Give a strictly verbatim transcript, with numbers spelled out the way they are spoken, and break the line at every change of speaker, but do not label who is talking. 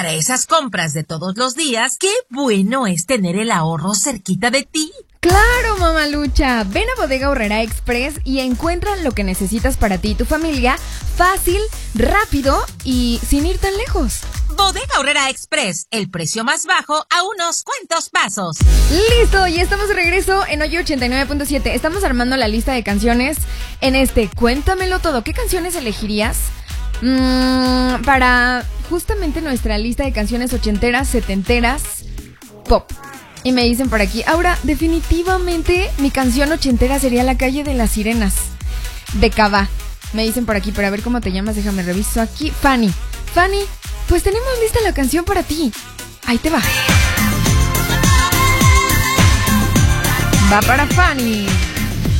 Para esas compras de todos los días, qué bueno es tener el ahorro cerquita de ti.
¡Claro, mamalucha! Ven a Bodega Aurrerá Express y encuentra lo que necesitas para ti y tu familia fácil, rápido y sin ir tan lejos.
Bodega Aurrerá Express, el precio más bajo a unos cuantos pasos.
¡Listo! Y estamos de regreso en Hoy ochenta y nueve punto siete. Estamos armando la lista de canciones en este Cuéntamelo Todo. ¿Qué canciones elegirías mm, para justamente nuestra lista de canciones ochenteras, setenteras, pop? Y me dicen por aquí, Aura, definitivamente mi canción ochentera sería La Calle de las Sirenas, de Cabá. Me dicen por aquí, pero a ver cómo te llamas, déjame reviso aquí. Fanny. Fanny, pues tenemos lista la canción para ti. Ahí te va. Va para Fanny.